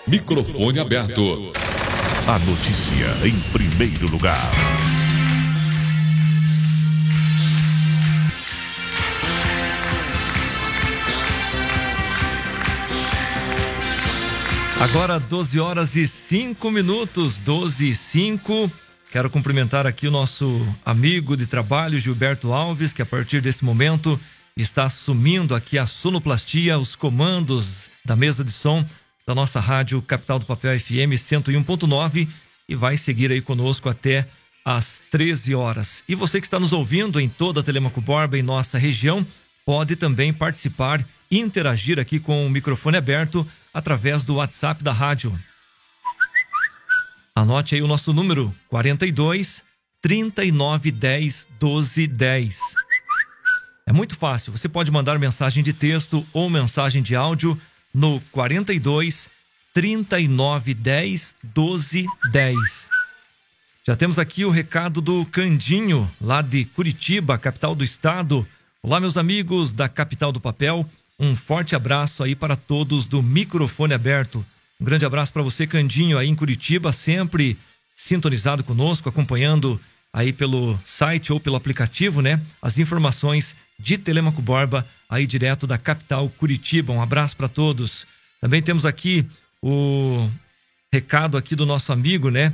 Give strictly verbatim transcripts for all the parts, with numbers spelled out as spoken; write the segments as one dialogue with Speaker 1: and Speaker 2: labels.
Speaker 1: Microfone aberto.
Speaker 2: A notícia em primeiro lugar.
Speaker 3: Agora doze horas e cinco minutos, doze e cinco. Quero cumprimentar aqui o nosso amigo de trabalho, Gilberto Alves, que a partir desse momento está assumindo aqui a sonoplastia, os comandos da mesa de som da nossa rádio Capital do Papel F M cento e um ponto nove e vai seguir aí conosco até às treze horas. E você que está nos ouvindo em toda a Telemaco Borba, em nossa região, pode também participar e interagir aqui com o microfone aberto através do WhatsApp da rádio. Anote aí o nosso número: quarenta e dois, trinta e nove, dez, doze, dez. É muito fácil, você pode mandar mensagem de texto ou mensagem de áudio no quarenta e dois, trinta e nove, dez, doze, dez. Já temos aqui o recado do Candinho, lá de Curitiba, capital do estado. Olá, meus amigos da Capital do Papel. Um forte abraço aí para todos do microfone aberto. Um grande abraço para você, Candinho, aí em Curitiba, sempre sintonizado conosco, acompanhando aí pelo site ou pelo aplicativo, né? As informações de Telemaco Borba, aí direto da capital Curitiba. Um abraço para todos. Também temos aqui o recado aqui do nosso amigo, né?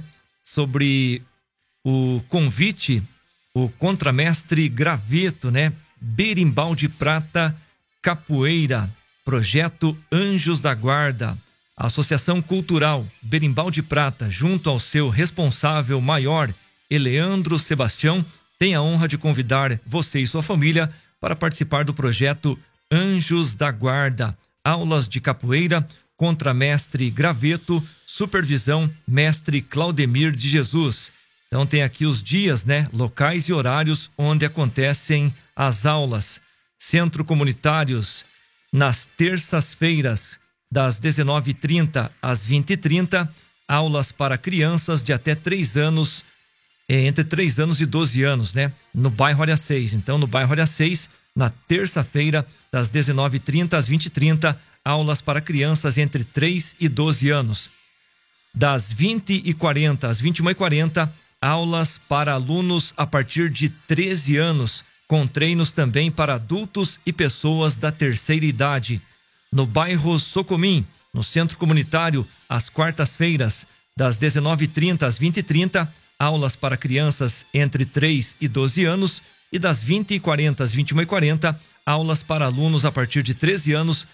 Speaker 3: Sobre o convite, o contramestre Graveto, né? Berimbau de Prata, Capoeira, projeto Anjos da Guarda. A Associação Cultural Berimbau de Prata, junto ao seu responsável maior, Eleandro Sebastião, tem a honra de convidar você e sua família para participar do projeto Anjos da Guarda. Aulas de capoeira, contramestre Graveto, supervisão mestre Claudemir de Jesus. Então tem aqui os dias, né, locais e horários onde acontecem as aulas. Centro Comunitários, nas terças-feiras, das dezenove e trinta às vinte e trinta, aulas para crianças de até três anos, entre três anos e doze anos, né? No bairro Área seis. Então, no bairro Área seis, na terça-feira, das dezenove e trinta às vinte e trinta, aulas para crianças entre três e doze anos. Das vinte e quarenta às vinte e uma e quarenta, aulas para alunos a partir de treze anos, com treinos também para adultos e pessoas da terceira idade. No bairro Socomim, no Centro Comunitário, às quartas-feiras, das dezenove e trinta às vinte e trinta, aulas para crianças entre três e doze anos, e das vinte e quarenta às vinte e uma e quarenta, aulas para alunos a partir de treze anos,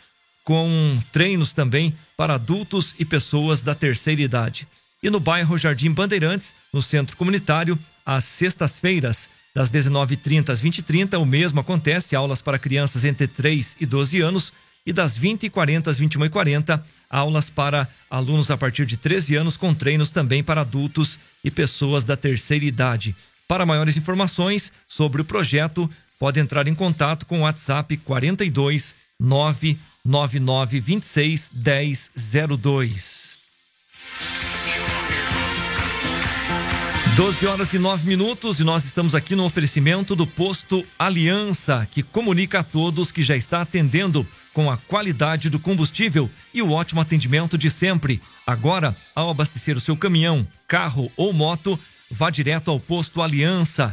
Speaker 3: com treinos também para adultos e pessoas da terceira idade. E no bairro Jardim Bandeirantes, no Centro Comunitário, às sextas-feiras, das dezenove e trinta às vinte e trinta, o mesmo acontece, aulas para crianças entre três e doze anos, e das vinte e quarenta às vinte e uma e quarenta, aulas para alunos a partir de treze anos, com treinos também para adultos e pessoas da terceira idade. Para maiores informações sobre o projeto, pode entrar em contato com o WhatsApp quarenta e dois, nove nove nove, vinte e seis, dez, zero dois. doze horas e nove minutos e nós estamos aqui no oferecimento do Posto Aliança, que comunica a todos que já está atendendo com a qualidade do combustível e o ótimo atendimento de sempre. Agora, ao abastecer o seu caminhão, carro ou moto, vá direto ao Posto Aliança.